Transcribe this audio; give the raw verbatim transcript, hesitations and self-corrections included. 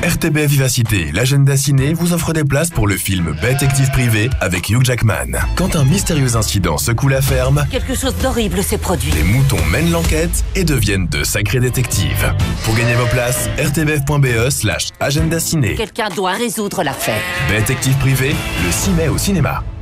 R T B F Vivacité, l'agenda ciné vous offre des places pour le film Détective privé avec Hugh Jackman. Quand un mystérieux incident secoue la ferme, quelque chose d'horrible s'est produit. les moutons mènent l'enquête et deviennent de sacrés détectives. Pour gagner vos places, r t b f point b e slash agenda ciné. Quelqu'un doit résoudre l'affaire. Détective privé, le six mai au cinéma.